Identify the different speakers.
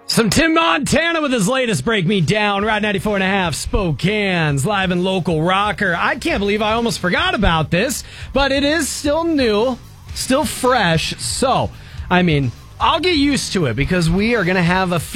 Speaker 1: Some Tim Montana with his latest Break Me Down, Ride 94.5, Spokane's live and local rocker. I can't believe I almost forgot about this, but it is still new, still fresh. So, I'll get used to it because we are going to have a